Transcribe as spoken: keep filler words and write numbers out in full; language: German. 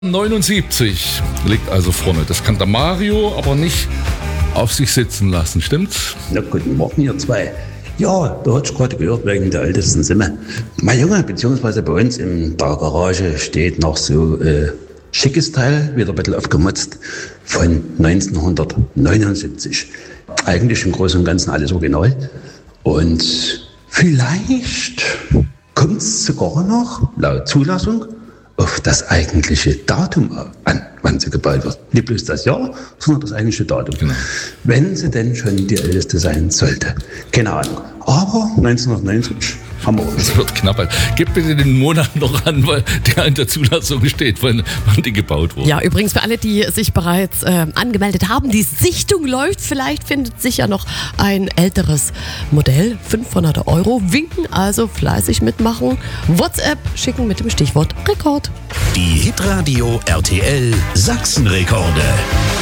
neunundsiebzig liegt also vorne. Das kann der Mario aber nicht auf sich sitzen lassen, stimmt's? Na, guten Morgen, ihr zwei. Ja, da hat ich gerade gehört, wegen der ältesten Simme. Mein Junge, beziehungsweise bei uns in der Garage steht noch so äh, schickes Teil, wieder ein bisschen aufgemutzt, von neunzehnhundertneunundsiebzig. Eigentlich im Großen und Ganzen alles original. Und vielleicht kommt es sogar noch, laut Zulassung, auf das eigentliche Datum an, wann sie gebaut wird. Nicht bloß das Jahr, sondern das eigentliche Datum. Genau. Wenn sie denn schon die älteste sein sollte. Keine Ahnung. Aber neunzehnhundertneunzig haben wir uns. Das wird knapp. Gib bitte den Monat noch an, weil der in der Zulassung steht, wann, wann die gebaut wurde. Ja, übrigens für alle, die sich bereits äh, angemeldet haben, die Sichtung läuft. Vielleicht findet sich ja noch ein älteres Modell. fünfhundert Euro. Winken, also fleißig mitmachen. WhatsApp schicken mit dem Stichwort Rekord. Die Hitradio R T L Sachsenrekorde.